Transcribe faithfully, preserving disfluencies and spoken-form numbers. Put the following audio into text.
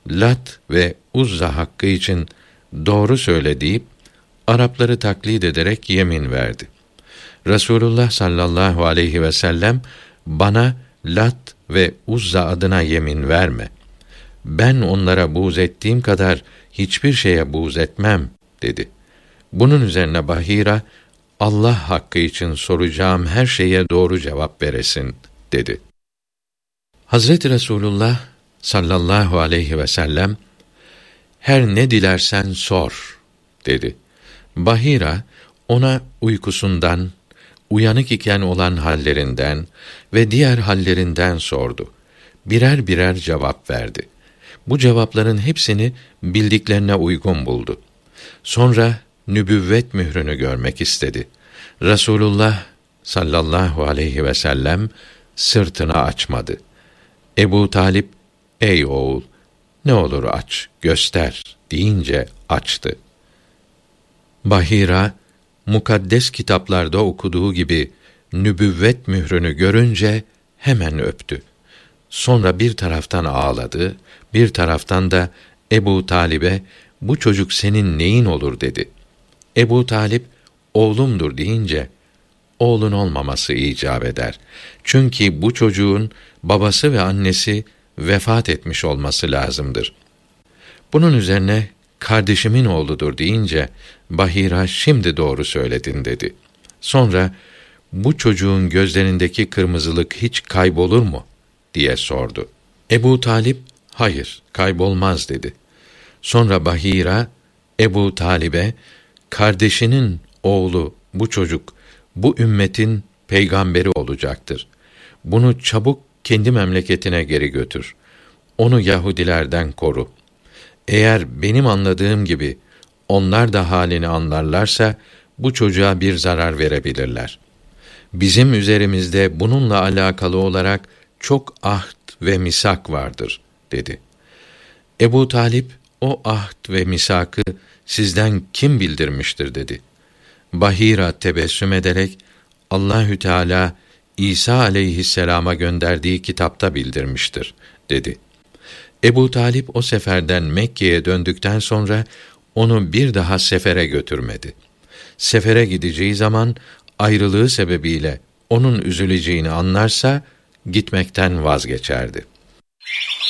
Lat ve Uzza hakkı için doğru söyle deyip Arapları taklit ederek yemin verdi. Resulullah sallallahu aleyhi ve sellem bana Lat ve Uzza adına yemin verme. Ben onlara buğz ettiğim kadar hiçbir şeye buğz etmem dedi. Bunun üzerine Bahira, Allah hakkı için soracağım her şeye doğru cevap veresin dedi. Hazreti Resulullah sallallahu aleyhi ve sellem her ne dilersen sor dedi. Bahira ona uykusundan, uyanık iken olan hallerinden ve diğer hallerinden sordu. Birer birer cevap verdi. Bu cevapların hepsini bildiklerine uygun buldu. Sonra nübüvvet mührünü görmek istedi. Resulullah sallallahu aleyhi ve sellem sırtını açmadı. Ebu Talip, ey oğul, ne olur aç, göster deyince açtı. Bahira, mukaddes kitaplarda okuduğu gibi nübüvvet mührünü görünce hemen öptü. Sonra bir taraftan ağladı, bir taraftan da Ebu Talib'e bu çocuk senin neyin olur dedi. Ebu Talip oğlumdur deyince oğlun olmaması icap eder. Çünkü bu çocuğun babası ve annesi vefat etmiş olması lazımdır. Bunun üzerine kardeşimin oğludur deyince Bahira şimdi doğru söyledin dedi. Sonra bu çocuğun gözlerindeki kırmızılık hiç kaybolur mu diye sordu. Ebu Talip hayır kaybolmaz dedi. Sonra Bahira Ebu Talib'e kardeşinin oğlu bu çocuk bu ümmetin peygamberi olacaktır. Bunu çabuk kendi memleketine geri götür. Onu Yahudilerden koru. Eğer benim anladığım gibi onlar da halini anlarlarsa bu çocuğa bir zarar verebilirler. Bizim üzerimizde bununla alakalı olarak çok ahd ve misak vardır dedi. Ebu Talip o ahd ve misakı sizden kim bildirmiştir dedi. Bahira tebessüm ederek Allahü Teala İsa aleyhisselama gönderdiği kitapta bildirmiştir dedi. Ebu Talip o seferden Mekke'ye döndükten sonra onu bir daha sefere götürmedi. Sefere gideceği zaman ayrılığı sebebiyle onun üzüleceğini anlarsa gitmekten vazgeçerdi.